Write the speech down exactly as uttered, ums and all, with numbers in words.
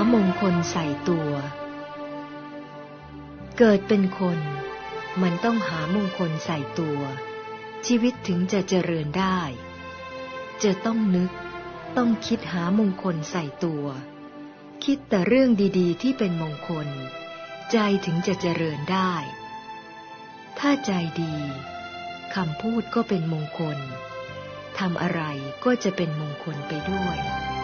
มงคลใส่ตัวเกิดเป็นคนมันต้องหามงคลใส่ตัวชีวิตถึงจะเจริญได้จะต้องนึกต้องคิดหามงคลใส่ตัวคิดแต่เรื่องดีๆที่เป็นมงคลใจถึงจะเจริญได้ถ้าใจดีคำพูดก็เป็นมงคลทำอะไรก็จะเป็นมงคลไปด้วย